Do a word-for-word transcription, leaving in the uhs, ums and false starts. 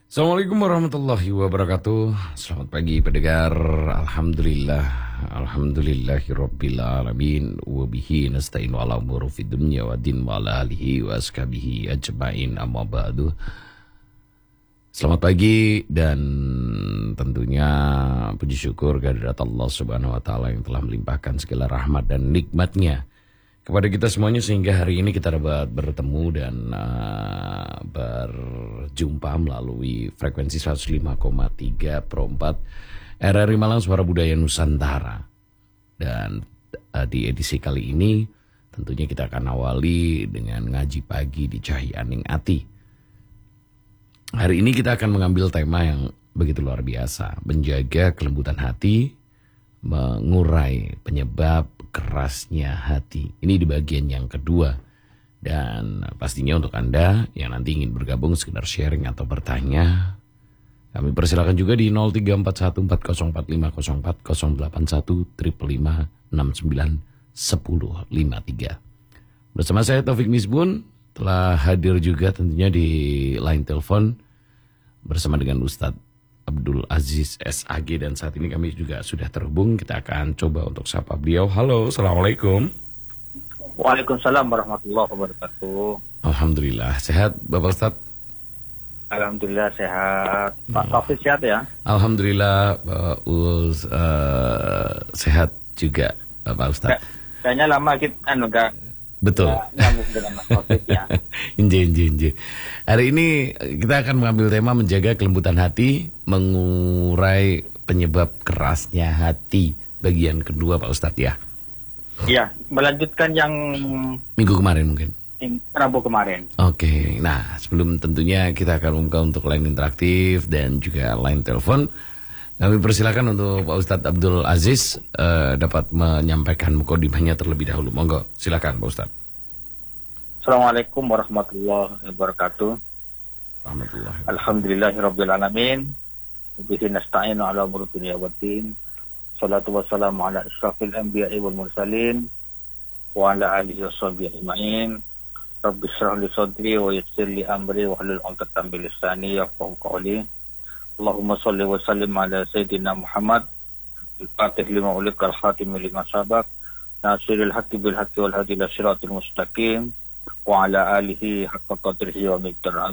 Assalamualaikum warahmatullahi wabarakatuh. Selamat pagi pendengar. Alhamdulillah, alhamdulillahirabbil alamin wa bihi nasta'inu ala umuri fid dunya waddin wa ala alihi wa ashabihi ajmain, amma ba'du. Selamat pagi dan tentunya puji syukur kehadirat Allah Subhanahu wa taala yang telah melimpahkan segala rahmat dan nikmatnya kepada kita semuanya sehingga hari ini kita dapat bertemu dan uh, berjumpa melalui frekuensi seratus lima koma tiga per empat R R I Malang, Suara Budaya Nusantara. Dan uh, di edisi kali ini tentunya kita akan awali dengan ngaji pagi di Cahyaning Ati. Hari ini kita akan mengambil tema yang begitu luar biasa, menjaga kelembutan hati, mengurai penyebab kerasnya hati. Ini di bagian yang kedua. Dan pastinya untuk Anda yang nanti ingin bergabung sekedar sharing atau bertanya, kami persilakan juga di nol tiga empat satu empat nol empat lima nol empat nol delapan satu lima lima enam sembilan satu nol lima tiga. Bersama saya Taufik Misbun telah hadir juga tentunya di line telepon bersama dengan Ustadz Abdul Aziz S A G, dan saat ini kami juga sudah terhubung. Kita akan coba untuk sapa beliau. Halo, Assalamualaikum. Waalaikumsalam warahmatullahi wabarakatuh. Alhamdulillah, sehat Bapak Ustadz? Alhamdulillah sehat. Pak Taufik sehat ya? Alhamdulillah Pak Uz, uh, sehat juga Bapak Ustadz. Kayaknya lama kita enggak. Betul. Nyambung dengan Mas Taufik ya. Inje, inje, inje. Hari ini kita akan mengambil tema menjaga kelembutan hati, mengurai penyebab kerasnya hati. Bagian kedua Pak Ustadz ya. Iya, melanjutkan yang minggu kemarin mungkin. Rabu kemarin. Oke, nah sebelum tentunya kita akan umumkan untuk line interaktif dan juga line telepon, kami persilakan untuk Pak Ustadz Abdul Aziz uh, dapat menyampaikan mukadimahnya terlebih dahulu. Monggo, silakan Pak Ustadz. Assalamualaikum warahmatullahi wabarakatuh. Warahmatullahi. Alhamdulillahirabbil alamin. Bihi nasta'inu ala umuri dunya waddin. Shalatu wassalamu ala asyrafil anbiya'i wal mursalin wa ala alihi washabihi ajmain. Rabbi shrah li sadri wa yassir li amri wa hlul 'uqdatam min lisani yafqahu qawli. Allahumma shalli wa sallim ala sayyidina Muhammad al-fatih lima ulikal khatim lima sabak nasiril haqqi bil haqqi wal hadi ila siratil mustaqim wa ala alihi haqqa qadrihi wa miqdar